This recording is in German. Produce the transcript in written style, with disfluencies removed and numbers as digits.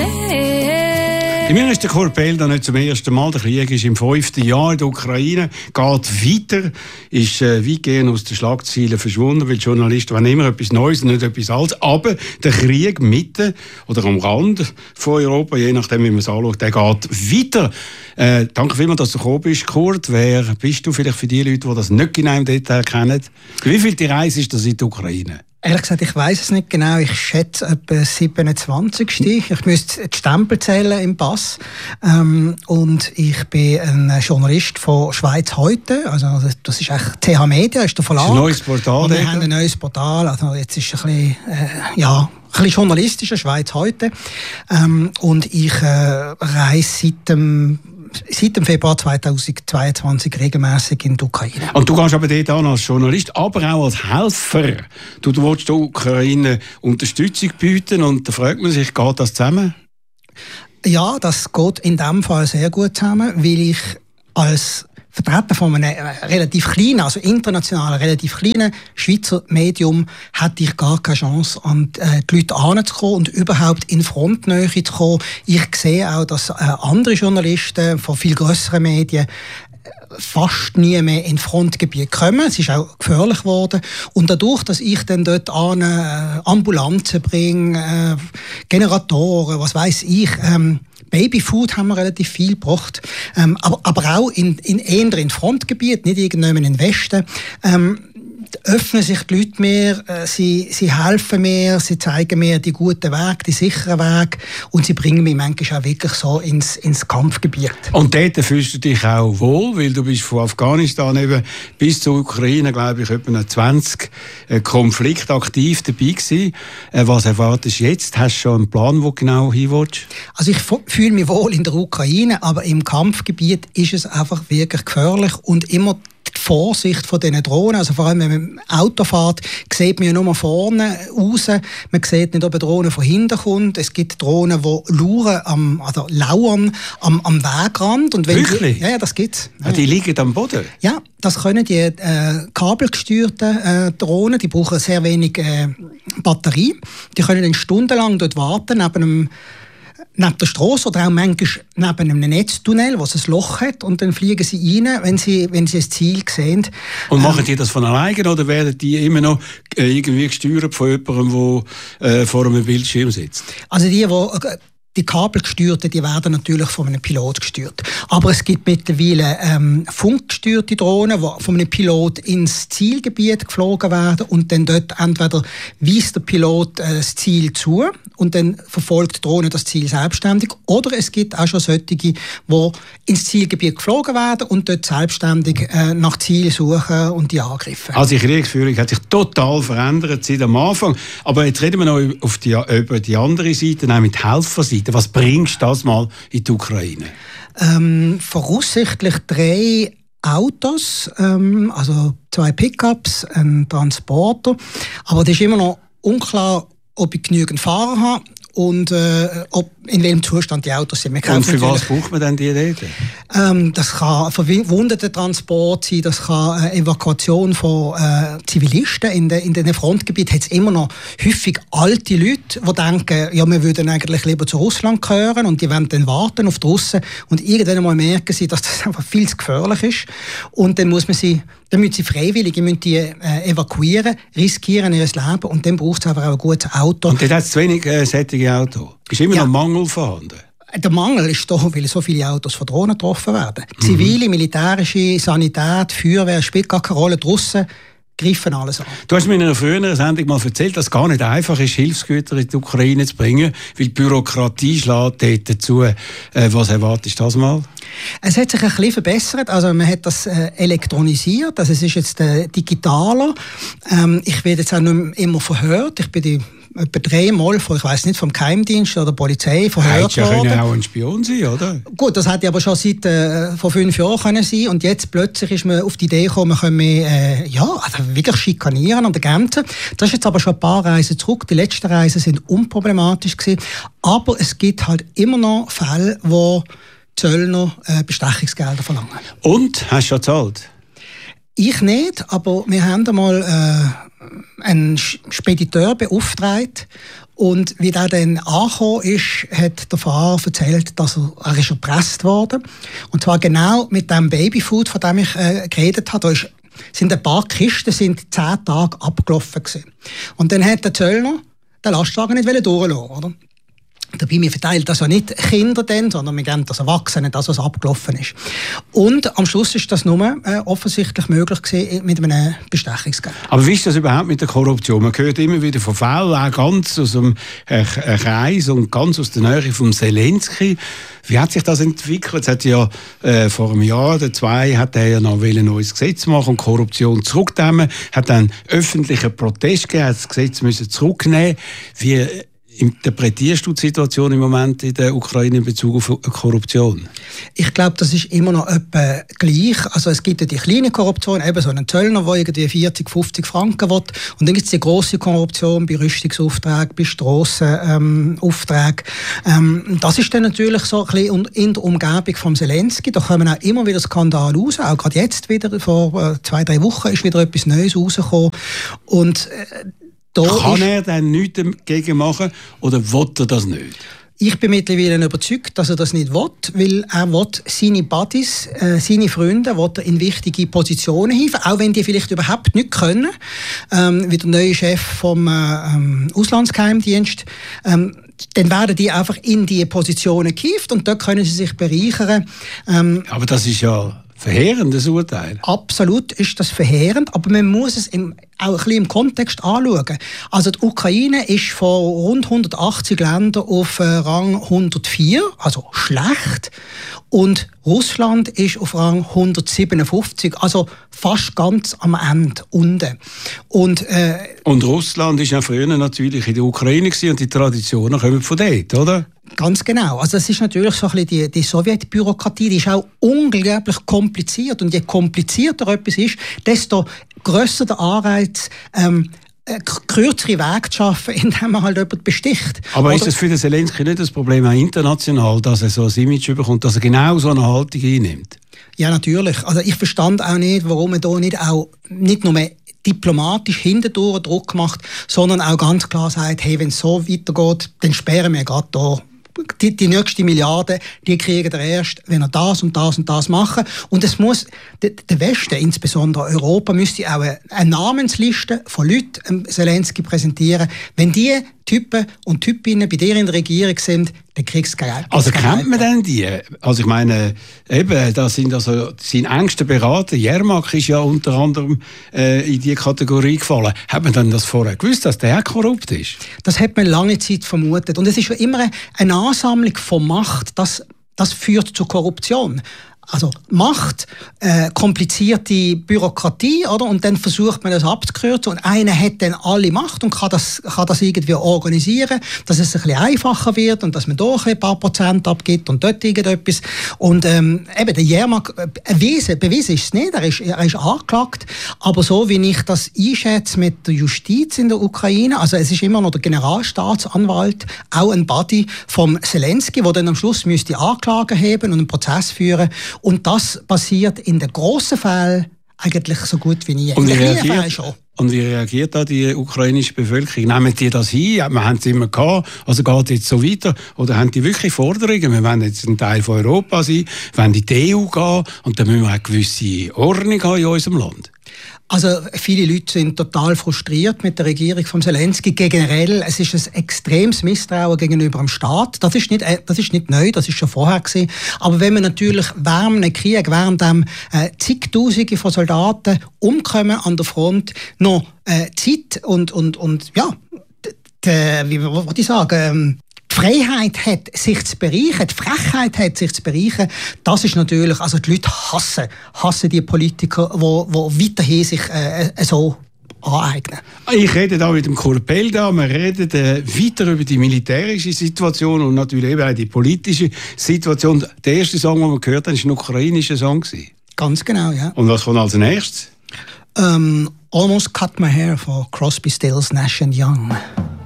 Bei mir ist der Kurt Belda nicht zum ersten Mal. Der Krieg ist im 5. Jahr in der Ukraine, geht weiter, ist weitgehend aus den Schlagzeilen verschwunden, weil Journalisten wollen immer etwas Neues und nicht etwas Altes. Aber der Krieg mitten oder am Rand von Europa, je nachdem, wie man es anschaut, der geht weiter. Danke vielmals, dass du gekommen bist, Kurt. Wer bist du vielleicht für die Leute, die das nicht genau im Detail kennen? Wie viel die Reise ist das in die Ukraine? Ehrlich gesagt, ich weiss es nicht genau. Ich schätze etwa 27. Ich müsste die Stempel zählen im Pass. Und ich bin ein Journalist von Schweiz heute. Also das ist echt CH Media, ist der Verlag. Das ist ein neues Portal. Und wir haben ein neues Portal. Also jetzt ist ein bisschen journalistischer, Schweiz heute. Und ich reise seit dem Februar 2022 regelmäßig in die Ukraine. Und du gehst aber dort an als Journalist, aber auch als Helfer. Du willst der Ukraine Unterstützung bieten und da fragt man sich, geht das zusammen? Ja, das geht in diesem Fall sehr gut zusammen, weil ich als Vertreter von einem relativ kleinen, also international relativ kleinen Schweizer Medium, hätte ich gar keine Chance, an die Leute heranzukommen und überhaupt in Frontnähe zu kommen. Ich sehe auch, dass andere Journalisten von viel grösseren Medien fast nie mehr in Frontgebiet kommen. Es ist auch gefährlich geworden. Und dadurch, dass ich dann dort Ambulanzen bringe, Generatoren, was weiss ich, Babyfood haben wir relativ viel gebracht, aber auch in Frontgebiet, nicht irgendwann in den Westen. Öffnen sich die Leute mehr, sie helfen mir, sie zeigen mir die guten Wege, die sicheren Wege und sie bringen mich manchmal auch wirklich so ins Kampfgebiet. Und dort fühlst du dich auch wohl, weil du bist von Afghanistan eben bis zur Ukraine, glaube ich, etwa 20 Konflikte aktiv dabei gewesen. Was erwartest du jetzt? Hast du schon einen Plan, wo genau hin willst? Also ich fühle mich wohl in der Ukraine, aber im Kampfgebiet ist es einfach wirklich gefährlich und immer die Vorsicht von diesen Drohnen, also vor allem wenn man im Auto fährt, sieht man ja nur vorne raus, man sieht nicht, ob eine Drohne von hinten kommt, es gibt Drohnen, die lauern am Wegrand. Und wenn wirklich? Ja, das gibt's. Ja. Die liegen am Boden? Ja, das können die kabelgesteuerten Drohnen, die brauchen sehr wenig Batterie, die können dann stundenlang dort warten, neben der Strasse oder auch manchmal neben einem Netztunnel, wo es ein Loch hat, und dann fliegen sie rein, wenn sie das Ziel sehen. Und machen die das von alleine oder werden die immer noch irgendwie gesteuert von jemandem, der vor einem Bildschirm sitzt? Also die Kabelgesteuerten, die werden natürlich von einem Pilot gesteuert. Aber es gibt mittlerweile funkgesteuerte Drohnen, die von einem Pilot ins Zielgebiet geflogen werden und dann dort entweder weist der Pilot das Ziel zu und dann verfolgt die Drohne das Ziel selbstständig, oder es gibt auch schon solche, die ins Zielgebiet geflogen werden und dort selbstständig nach Zielen suchen und die angreifen. Also die Kriegsführung hat sich total verändert seit am Anfang. Aber jetzt reden wir noch über die andere Seite, nämlich die Helferseite. Was bringst du das mal in die Ukraine? Voraussichtlich 3 Autos, also 2 Pickups, ein Transporter. Aber es ist immer noch unklar, ob ich genügend Fahrer habe und in welchem Zustand die Autos sind. Und für was braucht man denn die Räder? Das kann Verwundetentransport sein, das kann Evakuation von Zivilisten. In den Frontgebieten hat es immer noch häufig alte Leute, die denken, ja, wir würden eigentlich lieber zu Russland gehören, und die wollen dann warten auf die Russen, und irgendwann mal merken sie, dass das einfach viel zu gefährlich ist, und dann müssen sie freiwillig evakuieren, riskieren ihr Leben, und dann braucht es einfach auch ein gutes Auto. Und dann hat es zu wenig sättige Autos. Ist immer noch Mangel vorhanden? Der Mangel ist da, weil so viele Autos von Drohnen getroffen werden. Zivile, militärische, Sanität, Feuerwehr, spielt gar keine Rolle. Die Russen greifen alles an. Du hast mir in einer früheren Sendung mal erzählt, dass es gar nicht einfach ist, Hilfsgüter in die Ukraine zu bringen, weil die Bürokratie schlägt dort dazu. Was erwartest du das mal? Es hat sich ein bisschen verbessert. Also man hat das elektronisiert. Also es ist jetzt digitaler. Ich werde jetzt auch nicht mehr immer verhört. Ich bin etwa 3 Mal von, ich weiss nicht, vom Geheimdienst oder der Polizei verhört worden. Hätte ja auch ein Spion sein, oder? Gut, das hätte aber schon seit vor 5 Jahren können sein. Und jetzt plötzlich ist man auf die Idee gekommen, man könne wirklich schikanieren an der Grenze. Das ist jetzt aber schon ein paar Reisen zurück. Die letzten Reisen sind unproblematisch gewesen. Aber es gibt halt immer noch Fälle, wo Zöllner Bestechungsgelder verlangen. Und? Hast du schon gezahlt? Ich nicht, aber wir haben einmal einen Spediteur beauftragt, Und wie der dann angekommen ist, hat der Fahrer erzählt, dass er ist erpresst worden. Und zwar genau mit dem Babyfood, von dem ich geredet habe. Da sind ein paar Kisten 10 Tage abgelaufen gewesen. Und dann hat der Zöllner den Lastwagen nicht durchlassen, oder? Dabei, wir verteilen das ja nicht Kinder, sondern wir geben das Erwachsenen, das, was abgelaufen ist. Und am Schluss ist das nur offensichtlich möglich gewesen mit einem Bestechungsgeld. Aber wie ist das überhaupt mit der Korruption? Man hört immer wieder von Fällen, auch ganz aus dem Kreis und ganz aus der Nähe von Zelensky. Wie hat sich das entwickelt? Es hat ja vor einem Jahr oder 2 hat er ja noch ein neues Gesetz machen und Korruption zurücknehmen. Hat dann öffentlichen Protest gegeben, hat das Gesetz müssen zurücknehmen. Wie interpretierst du die Situation im Moment in der Ukraine in Bezug auf Korruption? Ich glaube, das ist immer noch etwa gleich. Also es gibt ja die kleine Korruption, eben so einen Zöllner, der irgendwie 40, 50 Franken will. Und dann gibt es die grosse Korruption bei Rüstungsaufträgen, bei Strassenaufträgen. Das ist dann natürlich so ein bisschen in der Umgebung von Zelensky. Da kommen auch immer wieder Skandale raus. Auch gerade jetzt wieder, vor 2-3 Wochen, ist wieder etwas Neues rausgekommen. Und kann er dann nichts dagegen machen oder will er das nicht? Ich bin mittlerweile überzeugt, dass er das nicht will, weil er will seine Buddies, seine Freunde, will er in wichtige Positionen hieven, auch wenn die vielleicht überhaupt nicht können. Wie der neue Chef vom Auslandsgeheimdienst. Dann werden die einfach in diese Positionen gehievt und dort können sie sich bereichern. Aber das ist ja verheerendes Urteil. Absolut ist das verheerend, aber man muss es auch ein bisschen im Kontext anschauen. Also die Ukraine ist von rund 180 Ländern auf Rang 104, also schlecht. Und Russland ist auf Rang 157, also fast ganz am Ende unten. Und Russland ist ja früher natürlich in der Ukraine gewesen und die Traditionen kommen von dort, oder? Ganz genau. Also es ist natürlich so ein bisschen die Sowjetbürokratie, die ist auch unglaublich kompliziert. Und je komplizierter etwas ist, desto grösser der Anreiz, kürzere Wege zu schaffen, indem man halt jemanden besticht. Aber ist das für den Zelensky nicht das Problem auch international, dass er so ein Image bekommt, dass er genau so eine Haltung einnimmt? Ja, natürlich. Also ich verstand auch nicht, warum er da nicht nur mehr diplomatisch hintendurch Druck macht, sondern auch ganz klar sagt, hey, wenn es so weitergeht, dann sperren wir gerade da. Die nächste Milliarde, die kriegen wir erst, wenn er das und das und das machen. Und es muss, der Westen, insbesondere Europa, müsste auch eine Namensliste von Leuten Zelensky präsentieren. Wenn die Typen und Typinnen bei dir in der Regierung sind, dann kriegst du kein Geld. Also kennt man denn die? Also ich meine, eben, da sind also seine engsten Berater, Jermak ist ja unter anderem in diese Kategorie gefallen. Hat man denn das vorher gewusst, dass der korrupt ist? Das hat man lange Zeit vermutet. Und es ist ja immer eine Ansammlung von Macht, das führt zur Korruption. Also Macht, komplizierte Bürokratie, oder? Und dann versucht man das abzukürzen und einer hat dann alle Macht und kann das irgendwie organisieren, dass es ein bisschen einfacher wird und dass man da ein paar Prozent abgibt und dort irgendetwas. Und eben, der Jermak, bewiesen ist es nicht, er ist angeklagt, aber so wie ich das einschätze mit der Justiz in der Ukraine, also es ist immer noch der Generalstaatsanwalt, auch ein Buddy vom Zelensky, der dann am Schluss müsste Anklage heben und einen Prozess führen. Und das passiert in den grossen Fällen eigentlich so gut wie nie. Und wie reagiert da die ukrainische Bevölkerung? Nehmen die das hin? Wir haben es immer gehabt. Also geht es jetzt so weiter? Oder haben die wirklich Forderungen? Wir wollen jetzt ein Teil von Europa sein, wollen in die EU gehen und dann müssen wir eine gewisse Ordnung haben in unserem Land. Also viele Leute sind total frustriert mit der Regierung von Zelensky. Generell, es ist ein extremes Misstrauen gegenüber dem Staat. Das ist nicht neu, das ist schon vorher gewesen. Aber wenn man natürlich während einem Krieg, während dem zigtausende von Soldaten umkommen an der Front, noch Zeit und ja, wie wollte ich sagen, die Freiheit hat, sich zu bereichern, die Frechheit hat, sich zu bereichern, das ist natürlich, also die Leute hassen die Politiker, die weiterhin sich so aneignen. Ich rede da mit dem Korpel da, wir reden weiter über die militärische Situation und natürlich eben auch die politische Situation. Der erste Song, den wir gehört haben, war ein ukrainischer Song. Ganz genau, ja. Und was kommt als nächstes? Almost Cut My Hair von Crosby, Stills, Nash & Young.